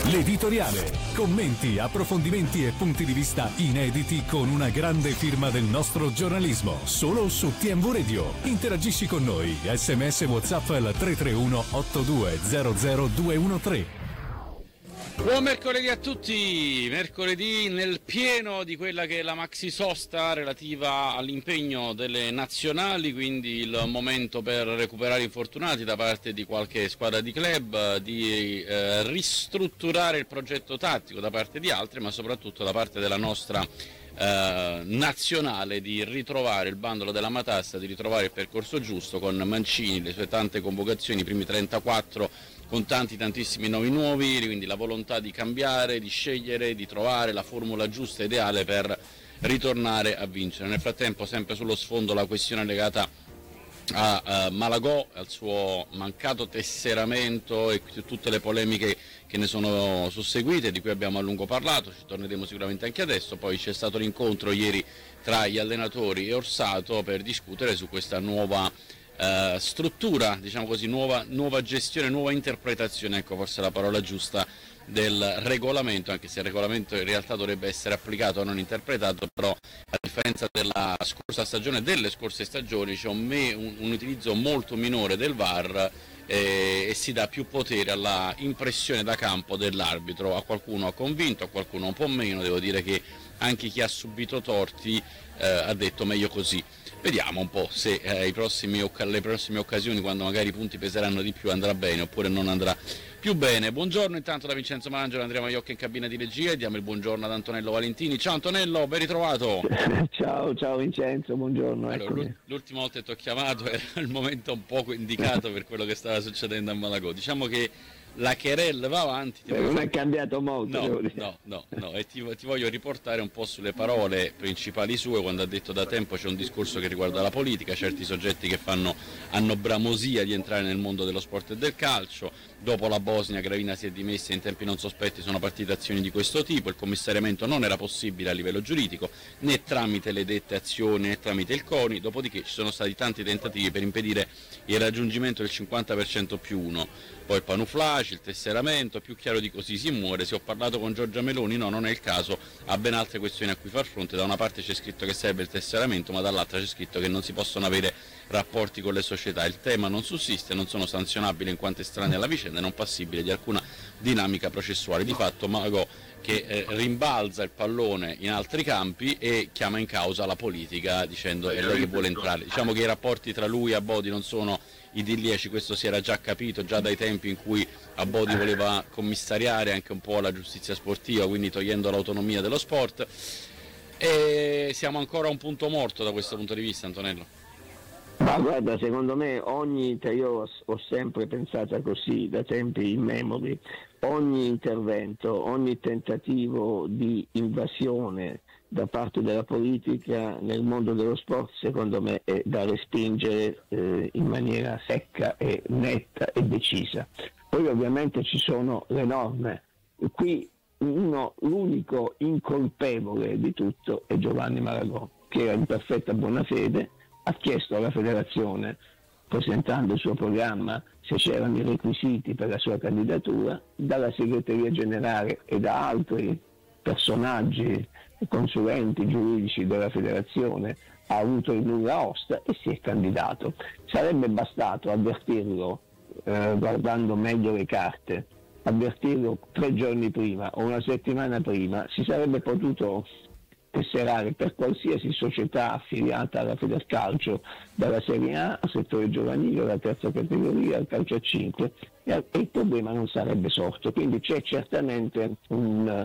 L'editoriale. Commenti, approfondimenti e punti di vista inediti con una grande firma del nostro giornalismo. Solo su TMV Radio. Interagisci con noi. SMS WhatsApp al 331 8200 213. Buon mercoledì a tutti, mercoledì nel pieno di quella che è la maxi sosta relativa all'impegno delle nazionali, quindi il momento per recuperare infortunati da parte di qualche squadra di club, di ristrutturare il progetto tattico da parte di altri, ma soprattutto da parte della nostra nazionale di ritrovare il bandolo della matassa, di ritrovare il percorso giusto con Mancini, le sue tante convocazioni, i primi 34 con tantissimi nomi nuovi, quindi la volontà di cambiare, di scegliere, di trovare la formula giusta, ideale per ritornare a vincere. Nel frattempo sempre sullo sfondo la questione legata a Malagò, al suo mancato tesseramento e tutte le polemiche che ne sono susseguite, di cui abbiamo a lungo parlato, ci torneremo sicuramente anche adesso. Poi c'è stato l'incontro ieri tra gli allenatori e Orsato per discutere su questa nuova struttura, diciamo così, nuova gestione, nuova interpretazione, ecco forse la parola giusta, del regolamento, anche se il regolamento in realtà dovrebbe essere applicato, non interpretato, però a differenza della scorsa stagione, delle scorse stagioni, c'è un utilizzo molto minore del VAR e si dà più potere alla impressione da campo dell'arbitro. A qualcuno ha convinto, a qualcuno un po' meno, devo dire che anche chi ha subito torti ha detto meglio così. Vediamo un po' se le prossime occasioni, quando magari i punti peseranno di più, andrà bene oppure non andrà più bene. Buongiorno intanto da Vincenzo Malangelo e Andrea Maiocca in cabina di regia e diamo il buongiorno ad Antonello Valentini. Ciao Antonello, ben ritrovato. Ciao Vincenzo, buongiorno. Allora, l'ultima volta che ti ho chiamato era il momento un poco indicato per quello che stava succedendo a Malagò. Diciamo che la querella va avanti. Non è cambiato molto. No, e ti voglio riportare un po' sulle parole principali sue, quando ha detto da tempo c'è un discorso che riguarda la politica, certi soggetti che hanno bramosia di entrare nel mondo dello sport e del calcio. Dopo la Bosnia Gravina si è dimessa, in tempi non sospetti sono partite azioni di questo tipo, il commissariamento non era possibile a livello giuridico, né tramite le dette azioni né tramite il CONI, dopodiché ci sono stati tanti tentativi per impedire il raggiungimento del 50% più 1. Poi panuflaci, il tesseramento, più chiaro di così si muore. Se ho parlato con Giorgia Meloni, no, non è il caso, ha ben altre questioni a cui far fronte. Da una parte c'è scritto che serve il tesseramento, ma dall'altra c'è scritto che non si possono avere rapporti con le società. Il tema non sussiste, non sono sanzionabili in quanto estranei alla vicenda e non passibili di alcuna dinamica processuale. Di fatto Malagò che rimbalza il pallone in altri campi e chiama in causa la politica dicendo è lei che vuole entrare. Diciamo che i rapporti tra lui e Abodi non sono idilliaci, questo si era già capito già dai tempi in cui Abodi voleva commissariare anche un po' la giustizia sportiva, quindi togliendo l'autonomia dello sport, e siamo ancora a un punto morto da questo punto di vista, Antonello. Ma guarda, secondo me io ho sempre pensato così da tempi immemori, ogni intervento, ogni tentativo di invasione da parte della politica nel mondo dello sport secondo me è da respingere in maniera secca e netta e decisa. Poi ovviamente ci sono le norme, qui l'unico incolpevole di tutto è Giovanni Malagò, che era in perfetta buona fede, ha chiesto alla federazione, presentando il suo programma, se c'erano i requisiti per la sua candidatura, dalla segreteria generale e da altri personaggi, consulenti giuridici della federazione, ha avuto il nulla osta e si è candidato. Sarebbe bastato avvertirlo, guardando meglio le carte, avvertirlo 3 giorni prima o una settimana prima, si sarebbe potuto tesserare per qualsiasi società affiliata alla Federcalcio, dalla Serie A al settore giovanile, alla terza categoria, al calcio a 5, e il problema non sarebbe sorto. Quindi c'è certamente un